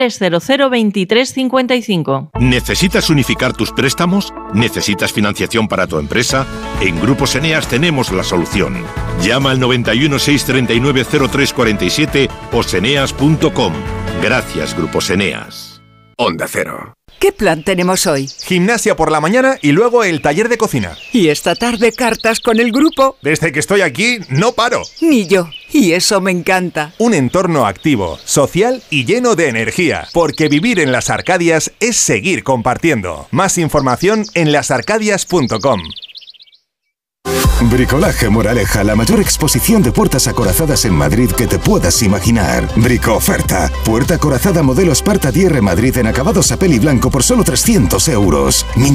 002355. ¿Necesitas unificar tus préstamos? ¿Necesitas financiación para tu empresa? En Grupos Eneas tenemos la solución. Llama al 91 639 0347 o seneas.com. Gracias, Grupos Eneas. Onda Cero. ¿Qué plan tenemos hoy? Gimnasia por la mañana y luego el taller de cocina. Y esta tarde cartas con el grupo. Desde que estoy aquí, no paro. Ni yo. Y eso me encanta. Un entorno activo, social y lleno de energía. Porque vivir en Las Arcadias es seguir compartiendo. Más información en lasarcadias.com. Bricolaje Moraleja, la mayor exposición de puertas acorazadas en Madrid que te puedas imaginar. Brico oferta. Puerta acorazada modelo Sparta DR Madrid en acabados a peli blanco por solo 300 euros.